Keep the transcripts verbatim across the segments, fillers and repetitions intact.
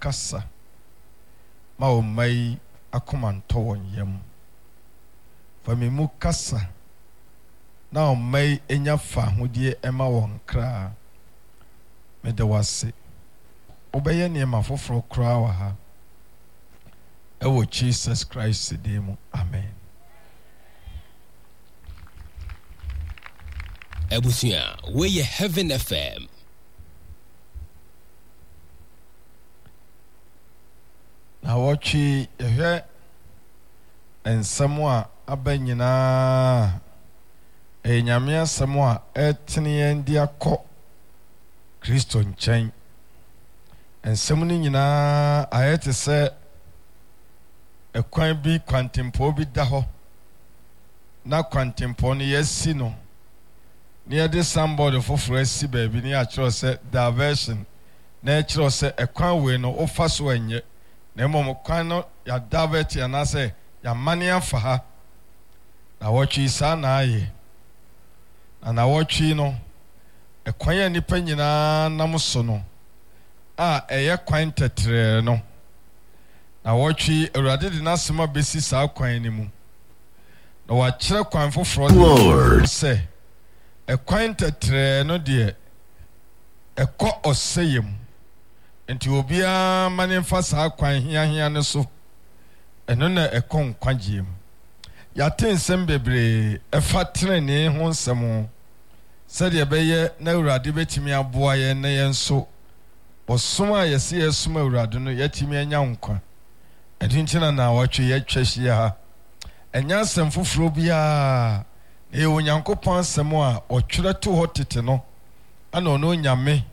kasa ma o mai akomanto won yam fa me mu kasa na o mai enya fa hodie ema won kra me de wase obeye ne ma foforo kra wa ha ewo Jesus Christ demu amen. Ebusia we ye Heaven F M. Na watchi ehwe ensemo a abanyina enyame asemo a etene ndi akọ Kristo nchen ensemo ni nyina ayete se ekwan bi kwantempo bi da ho na kwantempo no yesi no near this somebody for fresh baby near a diversion nature say a crown way no offer so when ye nemo kwano ya divert and I say ya money for her. Now watch you son I and I watch you know a quaya nipena namusono ah a ya quainted no. Now watch you rather than asima basis our quanimu. No what check quan for fraud Lord say. A quainted no dear a co or sayum and to be a manifest our quine here here so and none a con quangium. Yatin sembebre a fat train hon some said ya bay no radibet me a boy and nay so or summa ye see a summa raduno yet me a young and hinchina now watch ye chesia and yansem for frobia. E onyankopon asemo a otwere to hotete no ana ono nyame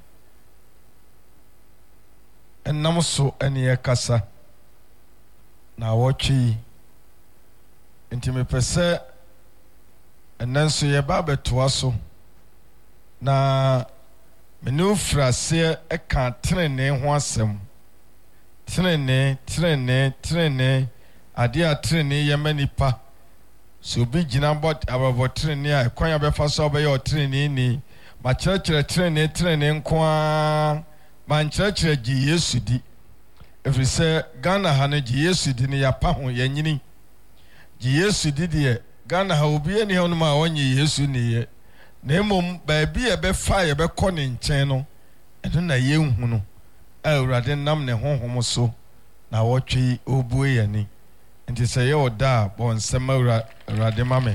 enam so ene yakasa na wochi enti me pese enanso ye ba betoa so na menu frase e ka trene ho asem trene trene trene ade a trene ye manipa so bi gina bot about training a kwan ya be fa so be your training ni ma kire kire training training nko man kire kire gi Yesu di every say Ghana ha no gi Yesu di ni ya pa ho ya nyini gi Yesu di de Ghana ha obi ani ho no ma wonye Yesu ni ye na emom ba bi e be fa ye be kọ ne nchen no eno na ye hu no awurade nam ne honhom so na wotwe obue ya ni nti say ye oda bon semawura rade mame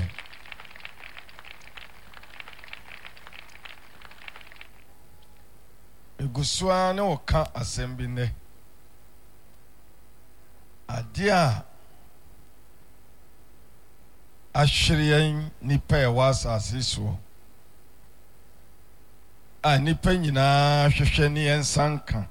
egusua ne oka asembi ne adia ahwirian nipa e wasa asiso a nipa nyina hwehwe ne ensanka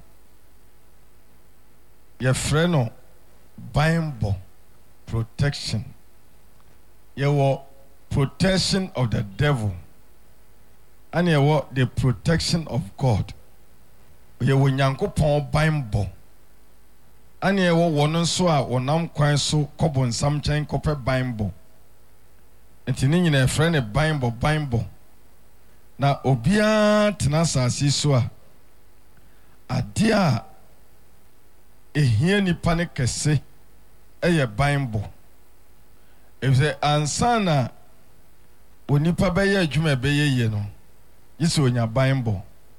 ye freno Bible protection. Your protection of the devil and your the protection of God. Your Yankopon Bible and your one so a wonam kwan so kobon samchen kope Bible. Entini nyina friend a Bible Bible. Na obia tenasa asiso a adia ehia nipa ne kese eye Bible. If the ansana onipa beye adwuma beye ye no yisi onya Bible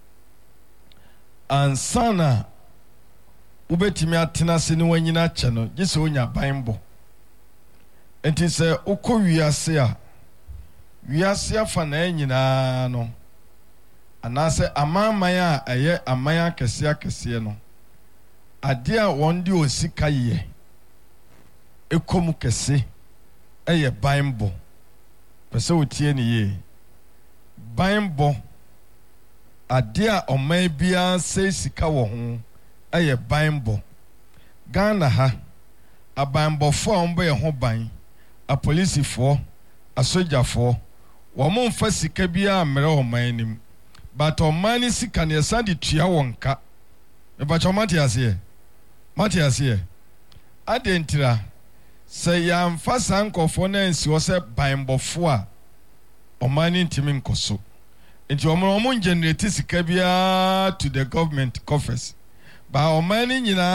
ansana ubetimi atena se ne wanyina che no yisi onya Bible enti se ukọ wiase a wiase afa na nyina no anase amaman a eye aman akese akese no ade a wondi osika ye ekomu kese eye Bible pese otie ne ye Bible ade a oman bia se sika wo ho eye Bible Ghana ha abanbofo a ombo ye ho ban a policefo a sojafo wo mo mfa sika bia mere oman nim but oman ni sika ne sandi tua wonka e ba chomati ase mati ase adentira say yam fasa nkofo na nsi wo se banbofo a omani ntimi nkoso enti omo omo generate sika bia to the government coffers ba omani nyina